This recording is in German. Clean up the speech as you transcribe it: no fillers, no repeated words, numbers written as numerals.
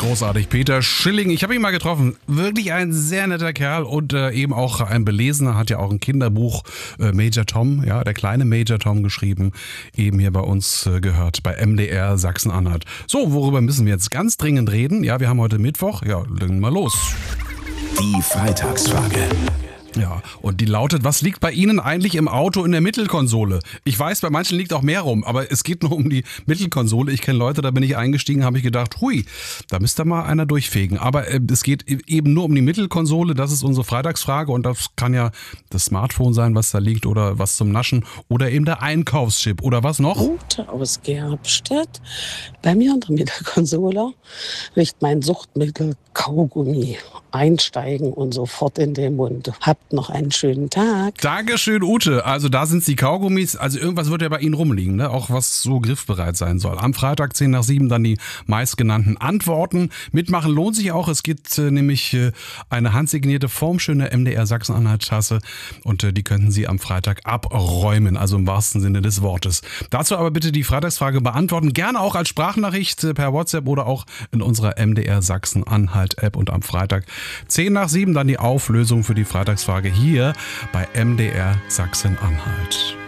Großartig. Peter Schilling, ich habe ihn mal getroffen. Wirklich ein sehr netter Kerl und eben auch ein Belesener, hat ja auch ein Kinderbuch Major Tom, ja, der kleine Major Tom geschrieben, eben hier bei uns gehört, bei MDR Sachsen-Anhalt. So, worüber müssen wir jetzt ganz dringend reden? Ja, wir haben heute Mittwoch, ja, legen wir mal los. Die Freitagsfrage. Ja, und die lautet, was liegt bei Ihnen eigentlich im Auto in der Mittelkonsole? Ich weiß, bei manchen liegt auch mehr rum, aber es geht nur um die Mittelkonsole. Ich kenne Leute, da bin ich eingestiegen, habe ich gedacht, hui, da müsste mal einer durchfegen. Aber es geht eben nur um die Mittelkonsole, das ist unsere Freitagsfrage und das kann ja das Smartphone sein, was da liegt oder was zum Naschen oder eben der Einkaufschip oder was noch? Ute aus Gerbstedt. Bei mir in der Mittelkonsole liegt mein Suchtmittel Kaugummi. Einsteigen und sofort in den Mund. Habt noch einen schönen Tag. Dankeschön, Ute. Also da sind die Kaugummis. Also irgendwas wird ja bei Ihnen rumliegen, ne? Auch was so griffbereit sein soll. Am Freitag 10 nach 7 dann die meistgenannten Antworten. Mitmachen lohnt sich auch. Es gibt nämlich eine handsignierte formschöne MDR Sachsen-Anhalt-Tasse und die könnten Sie am Freitag abräumen, also im wahrsten Sinne des Wortes. Dazu aber bitte die Freitagsfrage beantworten. Gerne auch als Sprachnachricht per WhatsApp oder auch in unserer MDR Sachsen-Anhalt-App und am Freitag 10 nach 7 dann die Auflösung für die Freitagsfrage hier bei MDR Sachsen-Anhalt.